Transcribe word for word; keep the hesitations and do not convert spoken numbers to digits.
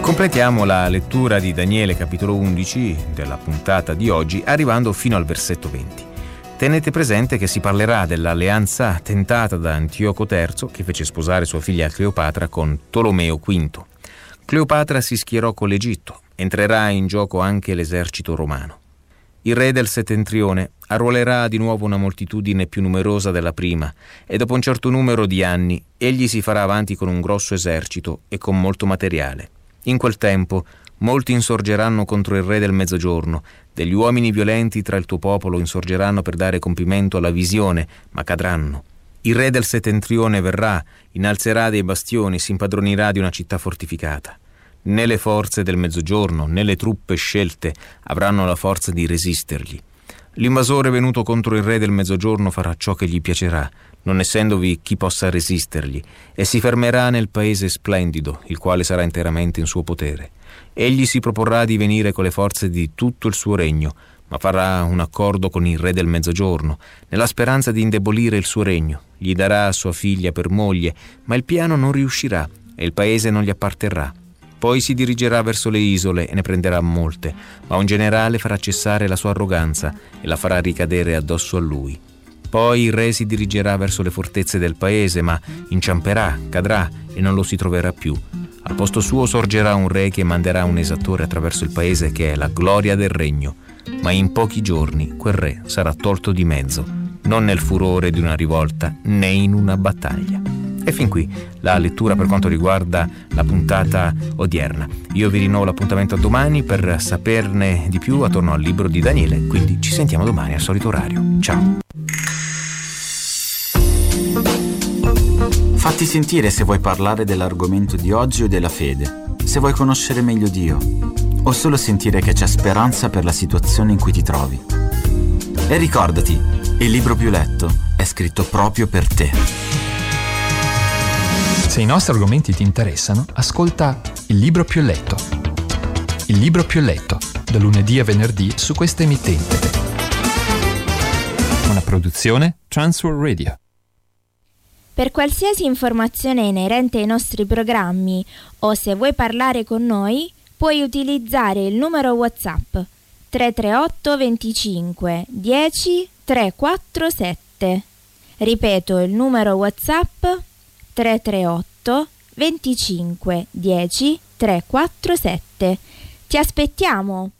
Completiamo la lettura di Daniele capitolo undici della puntata di oggi arrivando fino al versetto venti. Tenete presente che si parlerà dell'alleanza tentata da Antioco terzo, che fece sposare sua figlia Cleopatra con Tolomeo quinto. Cleopatra si schierò con l'Egitto, entrerà in gioco anche l'esercito romano. Il re del settentrione arruolerà di nuovo una moltitudine più numerosa della prima e dopo un certo numero di anni egli si farà avanti con un grosso esercito e con molto materiale. In quel tempo molti insorgeranno contro il re del mezzogiorno, degli uomini violenti tra il tuo popolo insorgeranno per dare compimento alla visione, ma cadranno. Il re del settentrione verrà, innalzerà dei bastioni, si impadronirà di una città fortificata. Né le forze del mezzogiorno, né le truppe scelte avranno la forza di resistergli. L'invasore venuto contro il re del mezzogiorno farà ciò che gli piacerà, non essendovi chi possa resistergli, e si fermerà nel paese splendido, il quale sarà interamente in suo potere. Egli si proporrà di venire con le forze di tutto il suo regno, ma farà un accordo con il re del mezzogiorno, nella speranza di indebolire il suo regno. Gli darà sua figlia per moglie, ma il piano non riuscirà e il paese non gli apparterrà. Poi si dirigerà verso le isole e ne prenderà molte, ma un generale farà cessare la sua arroganza e la farà ricadere addosso a lui. Poi il re si dirigerà verso le fortezze del paese, ma inciamperà, cadrà e non lo si troverà più. Al posto suo sorgerà un re che manderà un esattore attraverso il paese che è la gloria del regno, ma in pochi giorni quel re sarà tolto di mezzo, non nel furore di una rivolta né in una battaglia. E fin qui la lettura per quanto riguarda la puntata odierna. Io vi rinnovo l'appuntamento a domani per saperne di più attorno al libro di Daniele, quindi ci sentiamo domani al solito orario. Ciao! Fatti sentire se vuoi parlare dell'argomento di oggi o della fede, se vuoi conoscere meglio Dio, o solo sentire che c'è speranza per la situazione in cui ti trovi. E ricordati, il libro più letto è scritto proprio per te. Se i nostri argomenti ti interessano, ascolta Il libro più letto. Il libro più letto, da lunedì a venerdì su questa emittente. Una produzione Transworld Radio. Per qualsiasi informazione inerente ai nostri programmi o se vuoi parlare con noi, puoi utilizzare il numero WhatsApp tre tre otto venticinque dieci trecentoquarantasette. Ripeto il numero WhatsApp tre tre otto venticinque dieci trecentoquarantasette. Ti aspettiamo!